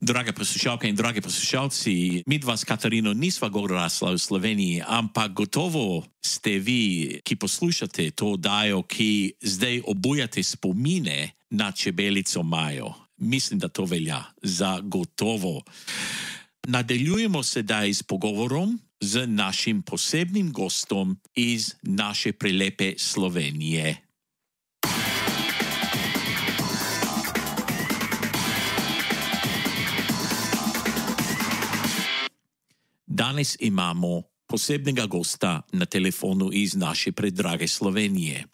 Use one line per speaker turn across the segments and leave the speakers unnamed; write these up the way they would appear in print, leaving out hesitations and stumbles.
Drage poslušalke in dragi poslušalci, mi dva s Katarino nisva gor rasla v Sloveniji, ampak gotovo ste vi, ki poslušate to oddajo, ki zdaj obujate spomine na čebelico Majo. Mislim, da to velja za gotovo. Nadaljujemo sedaj s pogovorom z našim posebnim gostom iz naše prelepe Slovenije. Danes imamo posebnega gosta na telefonu iz naše predrage Slovenije.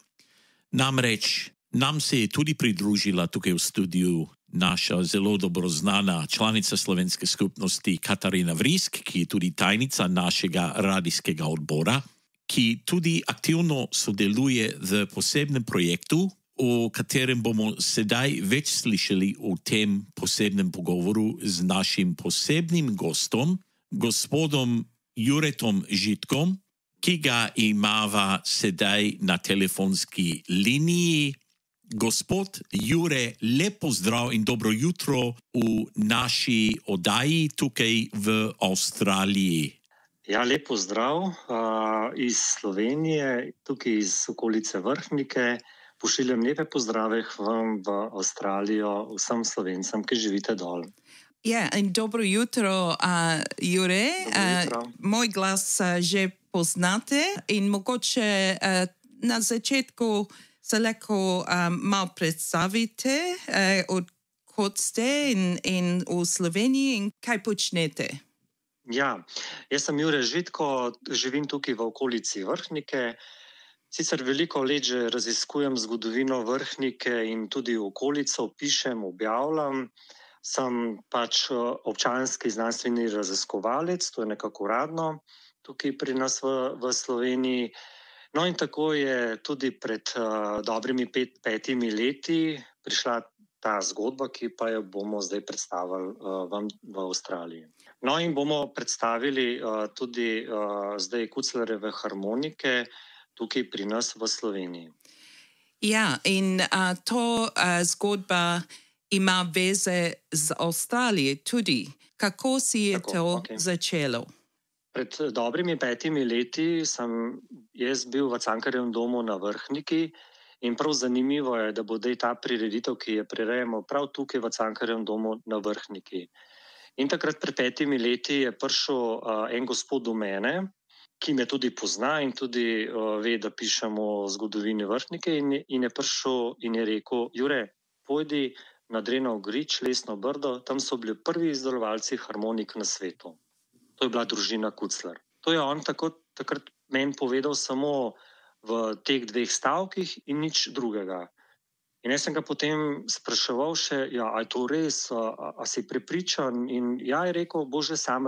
Namreč nam se je tudi pridružila tukaj v studiu naša zelo dobro znana članica slovenske skupnosti Katarina Vrisk, ki je tudi tajnica našega radijskega odbora, ki tudi aktivno sodeluje v posebnem projektu, o katerem bomo sedaj več slišali v tem posebnem pogovoru z našim posebnim gostom, gospodom Juretom Žitkom, ki ga imava sedaj na telefonski liniji. Gospod Jure, lep pozdrav in dobro jutro v naši oddaji tukaj v Avstraliji.
Ja, lep pozdrav iz Slovenije, tukaj iz okolice Vrhnike. Pošiljam lepe pozdrave vam v Avstralijo, vsem Slovencem, ki živite dol.
Ja, in dobro jutro, Jure. Moj glas že poznate in mogoče na začetku se lahko malo predstavite, odkot ste in v Sloveniji in kaj počnete.
Ja, jaz sem Jure Žitko, živim tukaj v okolici Vrhnike. Sicer veliko let že raziskujem zgodovino Vrhnike in tudi okolico, pišem, objavljam. Sem pač občanski znanstveni raziskovalec, to je nekako uradno tukaj pri nas v Sloveniji. No in tako je tudi pred dobrimi petimi leti prišla ta zgodba, ki pa jo bomo zdaj predstavili vam v Avstraliji. No in bomo predstavili tudi zdaj Kuclerjeve harmonike tukaj pri nas v Sloveniji.
Ja, in to zgodba ima veze z Avstralijo tudi. Kako si je začelo?
Pred dobrimi 5 leti sem jaz bil v Cankarjevem domu na Vrhniki in prav zanimivo je, da bo ta prireditev, ki je prirejamo prav tukaj v Cankarjevem domu na Vrhniki. In takrat pred 5 leti je prišel en gospod do mene, ki me tudi pozna in tudi ve, da pišemo o zgodovini Vrhnike in je prišel in je rekel: Jure, pojdi na Drenov grič, Lesno Brdo, tam so bili prvi izdelovalci harmonik na svetu. To je bila družina Kucler. To je on takrat meni povedal samo v teh 2 stavkih in nič drugega. In jaz sem ga potem spraševal še, ja, a je to res, a si prepričan? In ja, je rekel, bo že sam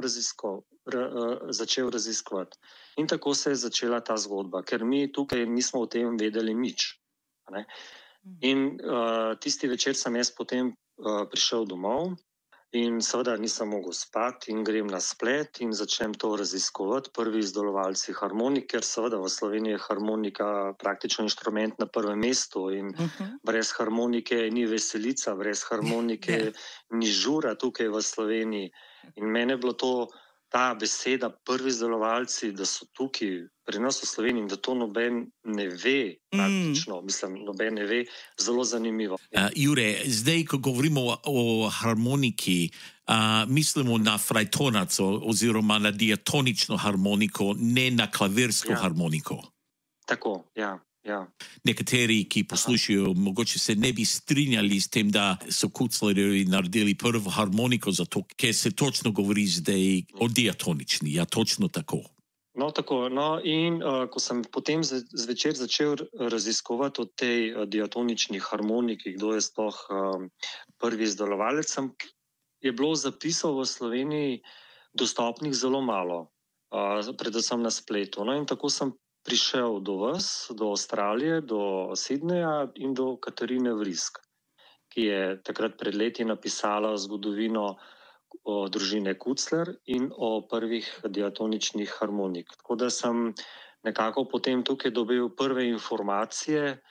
začel raziskovati. In tako se je začela ta zgodba, ker mi tukaj nismo o tem vedeli nič. Ne? In tisti večer sem jaz potem prišel domov in seveda nisem mogel spati in grem na splet in začnem to raziskovati. Prvi izdelovalci harmonik, ker seveda v Sloveniji je harmonika praktično inštrument na prvem mestu in brez harmonike ni veselica, brez harmonike ni žura tukaj v Sloveniji. In mene je bilo ta beseda, prvi izdelovalci, da so tukaj pri nas v Sloveniji in da to noben ne ve, praktično, noben ne ve, zelo zanimivo.
Jure, zdaj, ko govorimo o harmoniki, mislimo na frajtonaco oziroma na diatonično harmoniko, ne na klavirsko harmoniko.
Tako, ja.
Nekateri, ki poslušajo, mogoče se ne bi strinjali s tem, da so Kuclerjevi naredili prvo harmoniko, zato ker se točno govori zdaj o diatonični. Ja, točno tako.
No, tako. No, in ko sem potem zvečer začel raziskovati o tej diatonični harmoniki, kdo je sploh prvi izdelovalec, je bilo zapisov v Sloveniji dostopnih zelo malo, predvsem na spletu. No, in tako sem prišel do vas, do Avstralije, do Sydneyja in do Katarine Vrisk, ki je takrat pred leti napisala zgodovino o družine Kucler in o prvih diatoničnih harmonik. Tako da sem nekako potem tukaj dobil prve informacije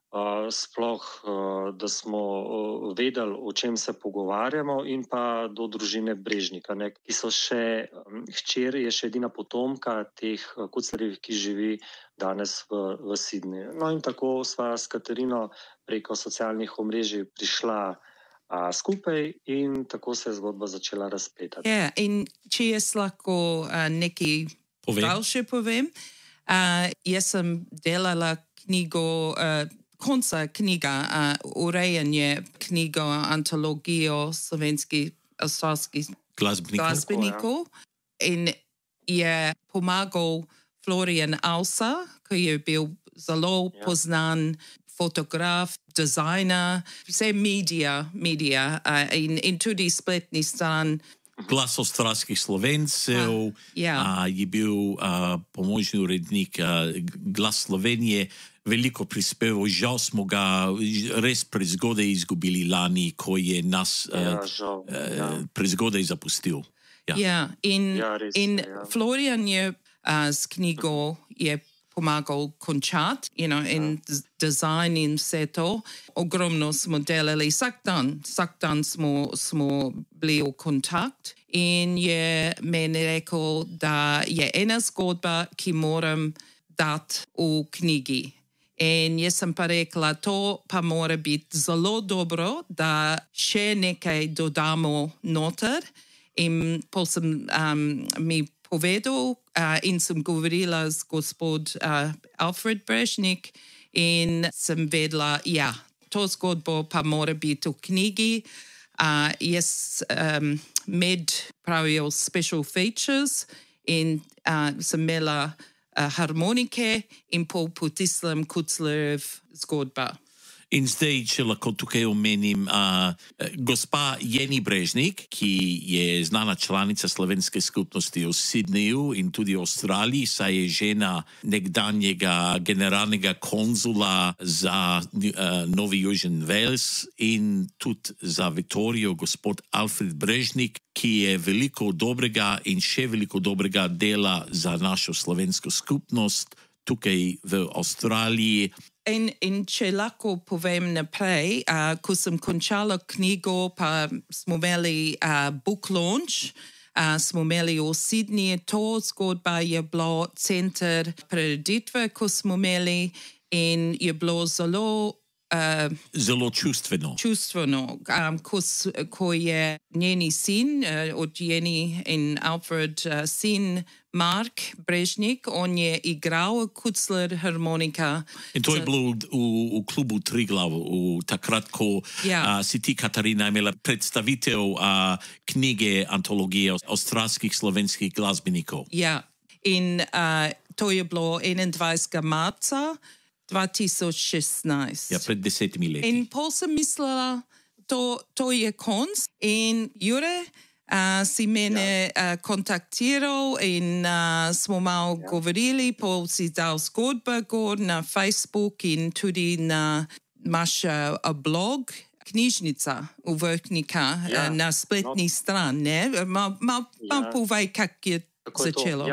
sploh, da smo vedeli, o čem se pogovarjamo, in pa do družine Brežnika, ne, ki so še, hčer je še edina potomka teh Kuclerjevih, ki živi danes v Sydneyju. No, in tako sva s Katarino preko socialnih omrežij prišla skupaj in tako se je zgodba začela razpletati.
Ja, in če jaz lahko nekaj daljše povem, jaz sem delala knjigo, konca knjiga, urejanje knjigo, antologijo slovenskih avstralskih glasbenikov. In je pomagal Florian Ausa, ki je bil zelo poznan fotograf, dizajner, vse medija in tudi spletni stran.
Glas avstralskih Slovencev, je bil pomožni urednik Glas Slovenije, veliko prispeval, žal smo ga res prezgodaj izgubili lani, ko je nas prezgodaj zapustil. In Florian je s knjigo je pomagal končati, in dizajn in vse to. Ogromno smo delali, vsak dan smo bili v kontakt in je meni rekel, da je ena zgodba, ki moram dati v knjigi. In jaz sem pa rekla, to pa mora biti zelo dobro, da še nekaj dodamo noter. In pol sem mi povedal in sem govorila z gospod Alfred Brežnik in sem vedela, to zgodbo pa mora biti v knjigi. Jaz med pravijo special features in sem imela harmonike in pol potislam Kuclerjev zgodba. In zdaj, če lahko tukaj omenim, gospa Jeni Brežnik, ki je znana članica slovenske skupnosti v Sydneyju in tudi v Avstraliji, saj je žena nekdanjega generalnega konzula za Novi Južni Wales in tudi za Viktorijo, gospod Alfred Brežnik, ki je veliko dobrega in še veliko dobrega dela za našo slovensko skupnost tukaj v Avstraliji.
In če lahko povem naprej, ko sem končala knjigo, pa smo imeli book launch, smo imeli v Sydneyju, to zgodba je bilo center prireditve, ko smo imeli in je bilo zelo
čustveno.
Ko je njeni sin, od Jeni in Alfred, sin Mark Brežnik, on je igral Kucler harmonika.
In to je bilo v klubu Triglav, takrat, ko si ti, Katarina, imela predstavitev knjige antologije avstralskih slovenskih glasbenikov.
Ja, in to je bilo 21. marca 2016.
Ja, pred 10 leti.
In pol sem mislila, to je konc. In Jure si mene kontaktiral in smo malo govorili, pol si dal zgodba gor na Facebook in tudi na naš blog, knjižnica v Vrhnika, na spletni stran. Mal povej, kak je začelo.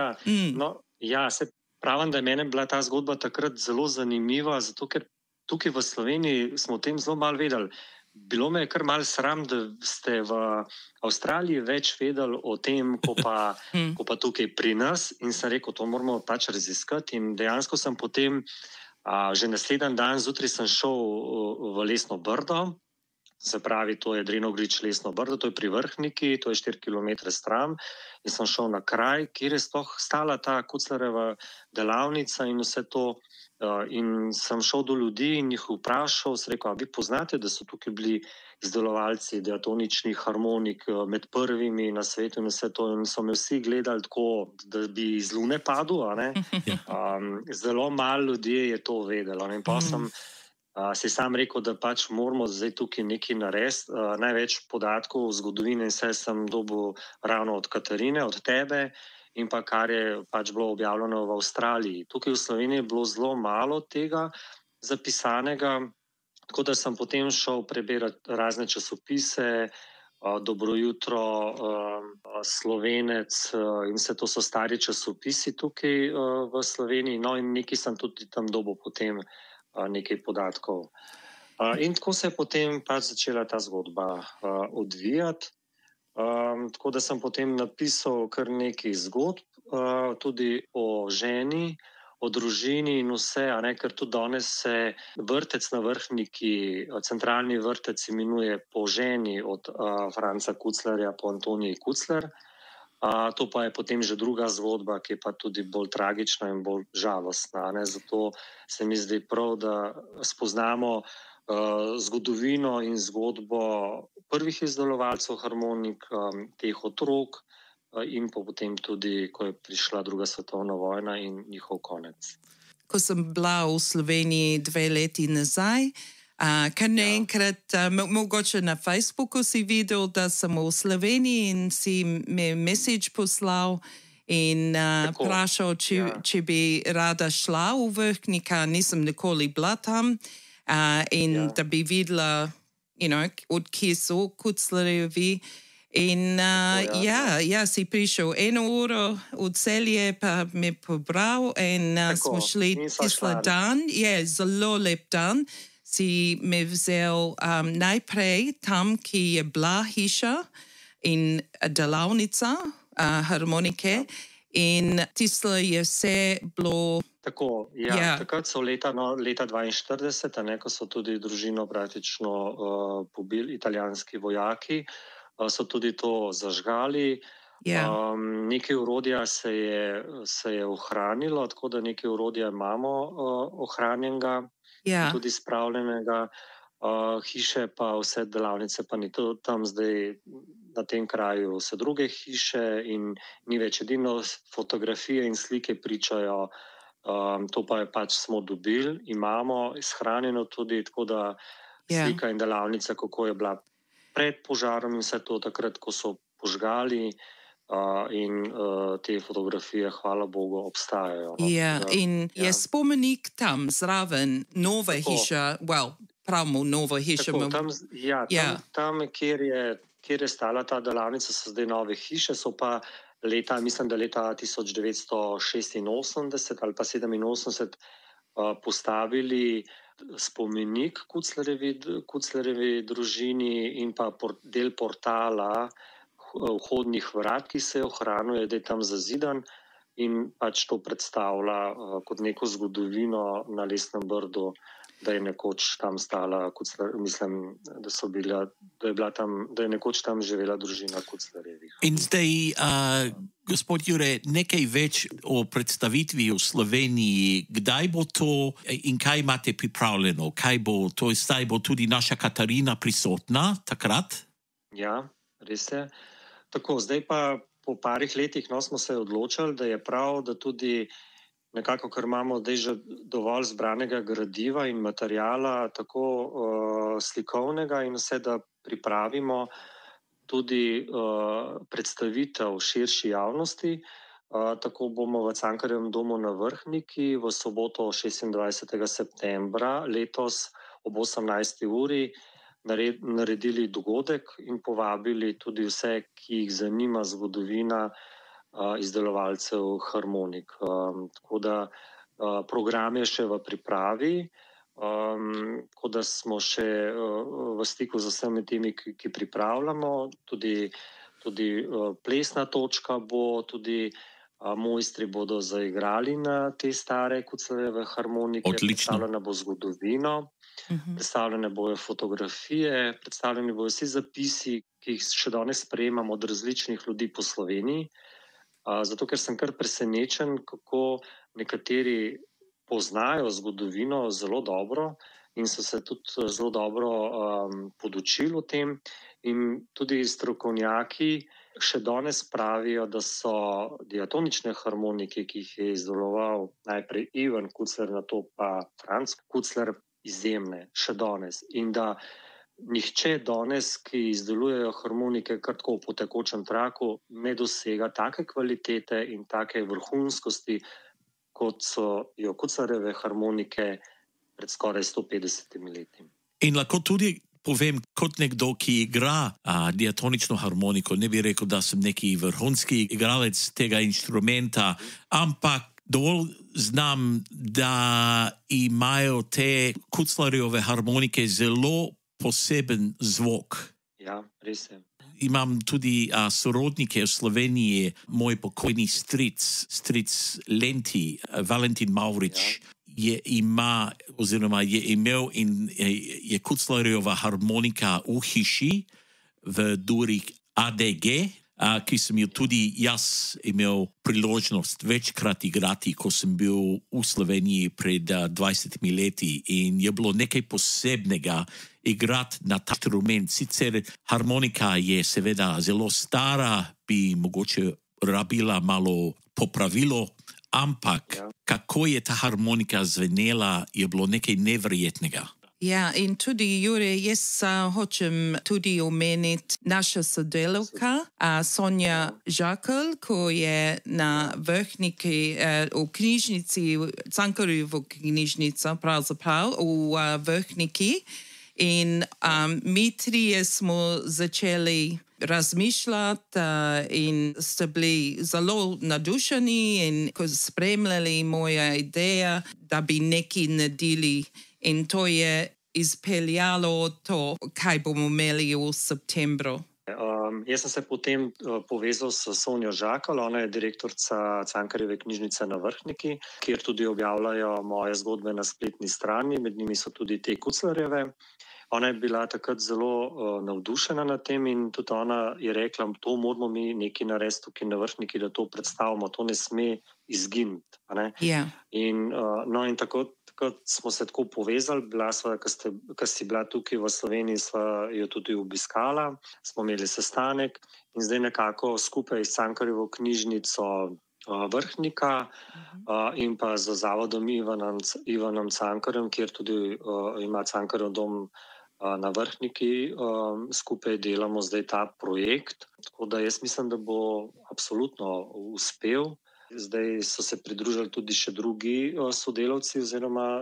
Se pravim, da je meni bila ta zgodba takrat zelo zanimiva, zato ker tukaj v Sloveniji smo o tem zelo malo vedeli. Bilo me je kar malo sram, da ste v Avstraliji več vedeli o tem, ko pa tukaj pri nas, in sem rekel, to moramo pač raziskati. In dejansko sem potem že naslednji dan zjutraj sem šel v Lesno Brdo, se pravi, to je Drenogrič Lesno Brdo, to je pri Vrhniki, to je 4 km stran, in sem šel na kraj, kjer je sploh stala ta Kuclerjeva delavnica in vse to. In sem šel do ljudi in jih vprašal, sem rekel, a vi poznate, da so tukaj bili izdelovalci diatoničnih harmonik med prvimi na svetu in vse to, in so me vsi gledali tako, da bi iz lune padel, a ne? Zelo malo ljudi je to vedelo. In pa sem si sam rekel, da pač moramo zdaj tukaj nekaj narediti. Največ podatkov o zgodovini in vse sem dobil ravno od Katarine, od tebe, in pa kar je pač bilo objavljeno v Avstraliji. Tukaj v Sloveniji je bilo zelo malo tega zapisanega, tako da sem potem šel preberati razne časopise, Dobro jutro, Slovenec, in vse to so stari časopisi tukaj v Sloveniji. No, in nekaj sem tudi tam dobil potem nekaj podatkov. In tako se je potem pač začela ta zgodba odvijati. Tako da sem potem napisal kar nekaj zgodb, tudi o ženi, o družini in vse, ker tudi danes se vrtec na Vrhniki, centralni vrtec imenuje po ženi od Franca Kuclerja po Antoniji Kucler. To pa je potem že druga zgodba, ki je pa tudi bolj tragična in bolj žalostna. Zato se mi zdi prav, da spoznamo zgodovino in zgodbo prvih izdelovalcev harmonik, teh otrok in pa potem tudi, ko je prišla druga svetovna vojna in njihov konec.
Ko sem bila v Sloveniji 2 leti nazaj, kar naenkrat, mogoče na Facebooku si videl, da sem v Sloveniji in si mi message poslal in vprašal, če bi rada šla v Vrhnika, nisem nikoli bila tam. In da bi videla, od kje so Kuclerjevi. In si prišel 1 uro v Celje, pa me pobral in smo šli tisti dan. Zelo lep dan. Si me vzel najprej tam, ki je bila hiša in delavnica harmonike. In tisto je vse bilo...
Tako, takrat so leta 1942, ko so tudi družino praktično pobili italijanski vojaki, so tudi to zažgali. Nekaj orodja se je ohranilo, tako da nekaj orodja imamo ohranjenega, tudi spravljenega. Hiše pa vse delavnice pa ni tam zdaj na tem kraju, vse druge hiše in ni več, edino fotografije in slike pričajo. To pa je pač smo dobili, imamo shranjeno tudi, tako da slika in delavnica, kako je bila pred požarom in vse to takrat, ko so požgali in te fotografije, hvala Bogu, obstajajo.
In je spomenik tam zraven, nova hiša, pravimo nova hiša.
Tam, kjer je stala ta delavnica, so zdaj nove hiše, so pa mislim, da leta 1986 ali pa 87 postavili spomenik Kuclerjevi družini in pa del portala vhodnih vrat, ki se je ohranil, da je tam zazidan in pač to predstavlja kot neko zgodovino na Lesnem Brdu, da je nekoč tam stala, mislim, da je nekoč tam živela družina Kuclerjevih.
In zdaj, gospod Jure, nekaj več o predstavitvi v Sloveniji. Kdaj bo to in kaj imate pripravljeno? Kaj bo to? Zdaj bo tudi naša Katarina prisotna takrat?
Ja, res je. Tako, zdaj pa po parih letih smo se odločili, da je prav, da tudi nekako, ker imamo zdaj že dovolj zbranega gradiva in materijala, tako slikovnega in vse, da pripravimo tudi predstavitev širši javnosti. Tako bomo v Cankarjevem domu na Vrhniki v soboto 26. septembra letos ob 18. uri naredili dogodek in povabili tudi vse, ki jih zanima zgodovina izdelovalcev harmonik. Tako da program je še v pripravi, tako da smo še v stiku z vsemi temi, ki pripravljamo. Tudi plesna točka bo, tudi mojstri bodo zaigrali na te stare Kuclerjeve harmonike. Predstavljena bo zgodovino, predstavljene bojo fotografije, predstavljeni bojo vsi zapisi, ki jih še danes sprejemamo od različnih ljudi po Sloveniji. Zato, ker sem kar presenečen, kako nekateri poznajo zgodovino zelo dobro in so se tudi zelo dobro podučili o tem. In tudi strokovnjaki še danes pravijo, da so diatonične harmonike, ki jih je izdeloval najprej Ivan Kucler, nato pa Franc Kucler, izjemne še danes. In da nihče danes, ki izdelujejo harmonike kar tako po tekočem traku, ne dosega take kvalitete in take vrhunskosti, kot so jo Kuclerjeve harmonike pred skoraj 150 leti.
In lahko tudi povem, kot nekdo, ki igra diatonično harmoniko, ne bi rekel, da sem neki vrhunski igralec tega inštrumenta, ampak Dovolj znam, da imajo te Kuclarjeve harmonike zelo poseben zvok.
Ja, res je.
Imam tudi sorodnike v Sloveniji, moj pokojni stric Lenti, Valentin Mavrič, je imel in je Kuclarjeva harmonika v hiši v duri ADG, ki sem jo tudi jaz imel priložnost večkrat igrati, ko sem bil v Sloveniji pred 20 leti, in je bilo nekaj posebnega igrati na ta instrument. Sicer harmonika je seveda zelo stara, bi mogoče rabila malo popravilo, ampak kako je ta harmonika zvenela, je bilo nekaj neverjetnega.
Ja, in tudi, Jure, jaz hočem tudi omeniti naša sodelavka, Sonja Žakelj, ko je na Vrhniki v knjižnici, Cankarjevo knjižnico, pravzaprav v Vrhniki. In mi trije smo začeli razmišljati in ste bili zelo nadušeni in ko spremljali moja ideja, da bi nekaj naredili. In to je izpeljalo to, kaj bomo imeli v septembru.
Jaz sem se potem povezal s Sonjo Žakelj, ona je direktorica Cankarjeve knjižnice na Vrhniki, kjer tudi objavljajo moje zgodbe na spletni strani, med njimi so tudi te Kuclarjeve. Ona je bila takrat zelo navdušena nad tem in tudi ona je rekla, to moramo mi nekaj narediti tukaj na Vrhniki, da to predstavimo, to ne sme izginiti.
Ja.
In tako smo se tako povezali, ko si bila tukaj v Sloveniji, sva jo tudi obiskala, smo imeli sestanek in zdaj nekako skupaj s Cankarjevo knjižnico Vrhnika in pa z zavodom Ivanom Cankarjem, kjer tudi ima Cankarjev dom na Vrhniki, skupaj delamo zdaj ta projekt. Tako da jaz mislim, da bo absolutno uspel. Zdaj so se pridružili tudi še drugi sodelavci, oziroma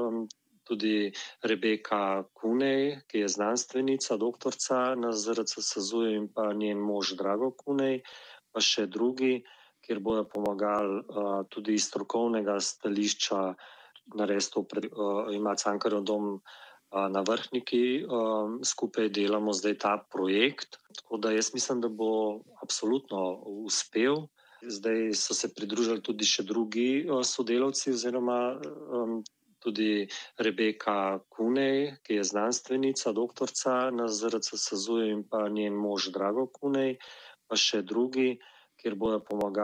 tudi Rebeka Kunej, ki je znanstvenica, doktorica na ZRC SAZU, in pa njen mož Drago Kunej, pa še drugi, kjer bojo pomagali tudi iz strokovnega stališča narediti. Ima Cankarjev dom na Vrhniki, skupaj delamo zdaj ta projekt. Tako da jaz mislim, da bo absolutno uspel. Zdaj so se pridružili tudi še drugi sodelavci, oziroma tudi Rebeka Kunej, ki je znanstvenica, doktorica na ZRC SAZU, in pa njen mož Drago Kunej, pa še drugi, kjer bojo pomagali